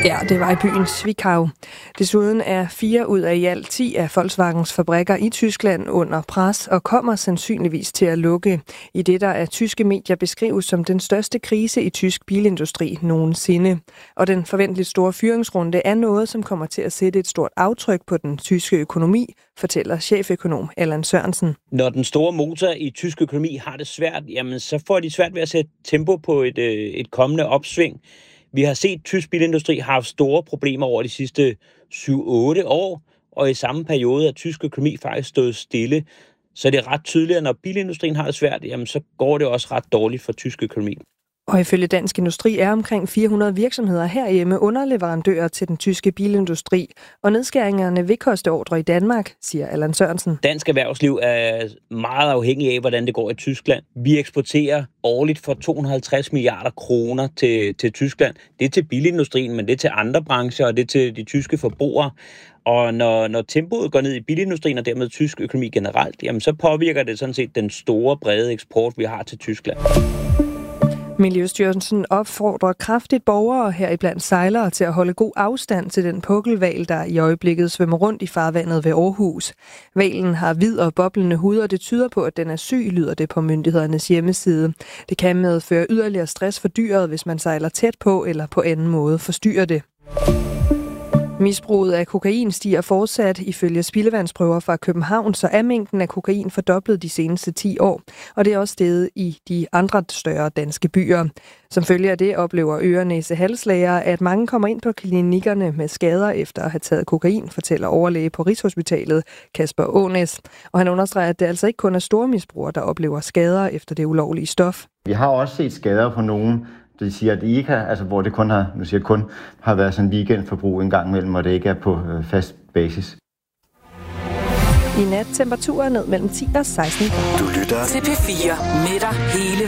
Ja, det var i byen Zwickau. Desuden er 4 ud af i alt 10 af Volkswagens fabrikker i Tyskland under pres og kommer sandsynligvis til at lukke, i det der af tyske medier beskrives som den største krise i tysk bilindustri nogensinde. Og den forventeligt store fyringsrunde er noget, som kommer til at sætte et stort aftryk på den tyske økonomi, fortæller cheføkonom Allan Sørensen. Når den store motor i tysk økonomi har det svært, jamen så får de svært ved at sætte tempo på et kommende opsving. Vi har set, at tysk bilindustri har haft store problemer over de sidste 7-8 år, og i samme periode er tysk økonomi faktisk stået stille. Så det er ret tydeligt, at når bilindustrien har det svært, jamen så går det også ret dårligt for tysk økonomi. Og ifølge Dansk Industri er omkring 400 virksomheder herhjemme underleverandører til den tyske bilindustri, og nedskæringerne vil koste ordre i Danmark, siger Allan Sørensen. Dansk erhvervsliv er meget afhængig af, hvordan det går i Tyskland. Vi eksporterer årligt for 250 milliarder kroner til Tyskland. Det er til bilindustrien, men det er til andre brancher, og det er til de tyske forbrugere. Og når tempoet går ned i bilindustrien og dermed tysk økonomi generelt, jamen så påvirker det sådan set den store, brede eksport, vi har til Tyskland. Miljøstyrelsen opfordrer kraftigt borgere heriblandt sejlere til at holde god afstand til den pukkelhval, der i øjeblikket svømmer rundt i farvandet ved Aarhus. Hvalen har hvid og boblende hud, og det tyder på, at den er syg, lyder det på myndighedernes hjemmeside. Det kan medføre yderligere stress for dyret, hvis man sejler tæt på eller på anden måde forstyrrer det. Misbruget af kokain stiger fortsat. Ifølge spildevandsprøver fra København, så er mængden af kokain fordoblet de seneste 10 år, og det er også steget i de andre større danske byer. Som følge af det oplever øre-næse-halslæger, at mange kommer ind på klinikkerne med skader efter at have taget kokain, fortæller overlæge på Rigshospitalet Kasper Ånæs. Og han understreger, at det altså ikke kun er store misbrugere, der oplever skader efter det ulovlige stof. Vi har også set skader på nogen, det siger, at det ikke har, altså hvor det kun har været sådan weekendforbrug en gang imellem, og det ikke er på fast basis. I nat temperaturer ned mellem 10 og 16 grader. Du lytter til P4 med dig hele